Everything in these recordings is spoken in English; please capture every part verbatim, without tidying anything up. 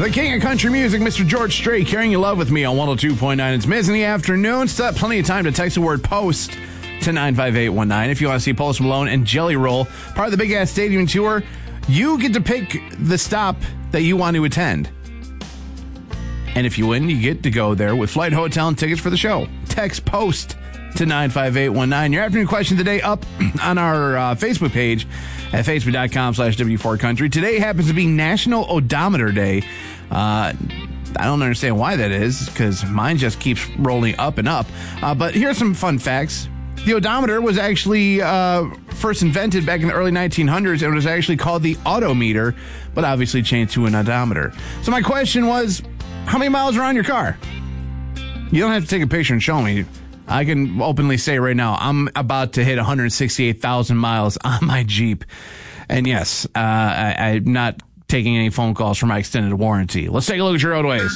The king of country music, Mister George Strait, Carrying Your Love With Me on one oh two point nine. It's Miz in the afternoon. Still have plenty of time to text the word POST to nine five eight one nine if you want to see Post Malone and Jelly Roll, part of the Big Ass Stadium Tour. You get to pick the stop that you want to attend. And if you win, you get to go there with flight, hotel, and tickets for the show. Text POST to nine five eight one nine. Your afternoon question today up on our uh, Facebook page at facebook.com slash W4Country. Today happens to be National Odometer Day. Uh, I don't understand why that is, because mine just keeps rolling up and up. Uh, but here's some fun facts. The odometer was actually uh, first invented back in the early nineteen hundreds. It was actually called the autometer, but obviously changed to an odometer. So my question was, how many miles are on your car? You don't have to take a picture and show me. I can openly say right now, I'm about to hit one hundred sixty-eight thousand miles on my Jeep. And yes, uh, I, I'm not taking any phone calls for my extended warranty. Let's take a look at your roadways.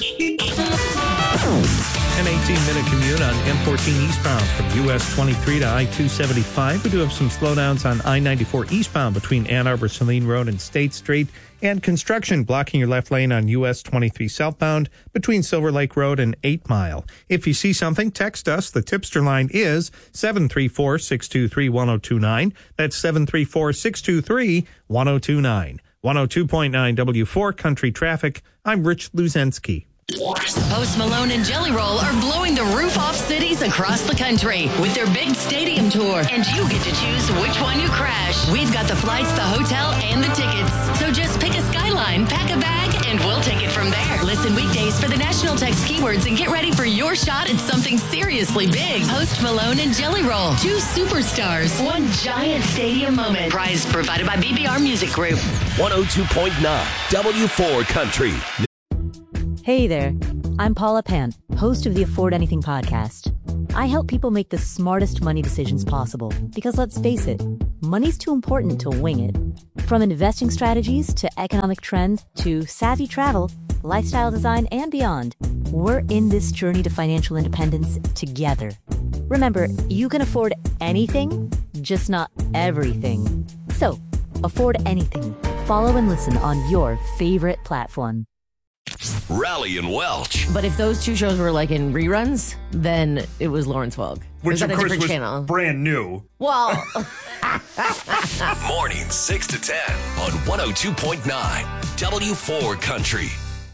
An eighteen-minute commute on M fourteen eastbound from U S twenty-three to I two seventy-five. We do have some slowdowns on I ninety-four eastbound between Ann Arbor, Saline Road, and State Street, and construction blocking your left lane on U S twenty-three southbound between Silver Lake Road and eight mile. If you see something, text us. The tipster line is seven three four, six two three, one oh two nine. That's seven three four, six two three, one oh two nine. one oh two point nine W four Country Traffic. I'm Rich Luzensky. Post Malone and Jelly Roll are blowing the roof off cities across the country with their big stadium tour, and you get to choose which one you crash. We've got the flights, the hotel, and the tickets. So just pick a skyline, pack a bag, and we'll take it from there. Listen weekdays for the national text keywords and get ready for your shot at something seriously big. Post Malone and Jelly Roll, two superstars, one giant stadium moment. Prize provided by B B R Music Group. one oh two point nine W four Country. Hey there, I'm Paula Pant, host of the Afford Anything podcast. I help people make the smartest money decisions possible because, let's face it, money's too important to wing it. From investing strategies to economic trends to savvy travel, lifestyle design, and beyond, we're in this journey to financial independence together. Remember, you can afford anything, just not everything. So, afford anything. Follow and listen on your favorite platform. Rally and Welch. But if those two shows were like in reruns, then it was Lawrence Welk. Which, of course, was channel? brand new. Well. Morning, six to ten on one oh two point nine W four Country.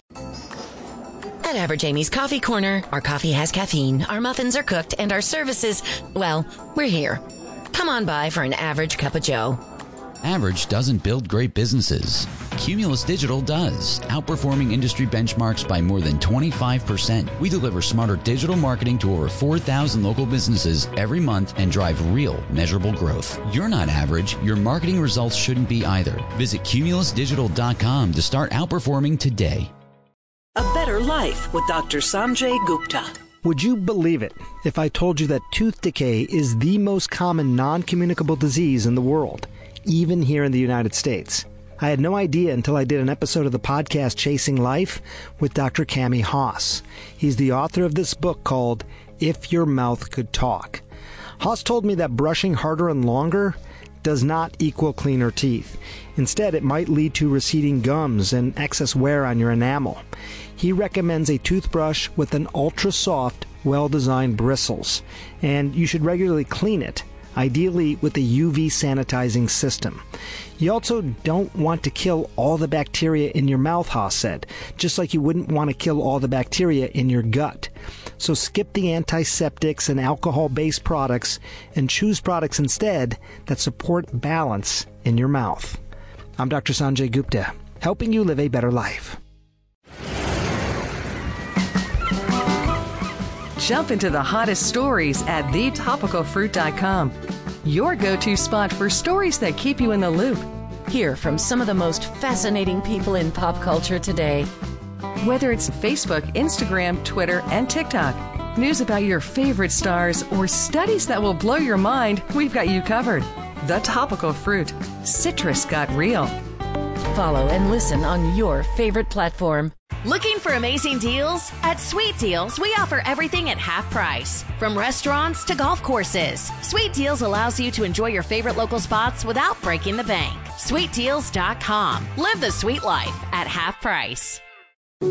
At Average Amy's Coffee Corner, our coffee has caffeine, our muffins are cooked, and our services, well, we're here. Come on by for an average cup of joe. Average doesn't build great businesses. Cumulus Digital does, outperforming industry benchmarks by more than twenty-five percent. We deliver smarter digital marketing to over four thousand local businesses every month and drive real, measurable growth. You're not average. Your marketing results shouldn't be either. Visit cumulus digital dot com to start outperforming today. A Better Life with Doctor Sanjay Gupta. Would you believe it if I told you that tooth decay is the most common non-communicable disease in the world, even here in the United States? I had no idea until I did an episode of the podcast Chasing Life with Doctor Cami Haas. He's the author of this book called If Your Mouth Could Talk. Haas told me that brushing harder and longer does not equal cleaner teeth. Instead, it might lead to receding gums and excess wear on your enamel. He recommends a toothbrush with an ultra-soft, well-designed bristles, and you should regularly clean it, ideally with a U V sanitizing system. You also don't want to kill all the bacteria in your mouth, Haas said, just like you wouldn't want to kill all the bacteria in your gut. So skip the antiseptics and alcohol-based products and choose products instead that support balance in your mouth. I'm Doctor Sanjay Gupta, helping you live a better life. Jump into the hottest stories at the topical fruit dot com. Your go-to spot for stories that keep you in the loop. Hear from some of the most fascinating people in pop culture today. Whether it's Facebook, Instagram, Twitter, and TikTok, news about your favorite stars, or studies that will blow your mind, we've got you covered. The Topical Fruit. Citrus got real. Follow and listen on your favorite platform. Looking for amazing deals? At Sweet Deals, we offer everything at half price. From restaurants to golf courses, Sweet Deals allows you to enjoy your favorite local spots without breaking the bank. sweet deals dot com. Live the sweet life at half price.